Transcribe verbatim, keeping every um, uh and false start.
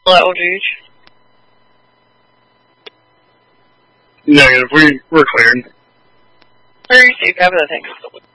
Aldridge. Negative. We, we're cleared. Where are you safe? Have the thing.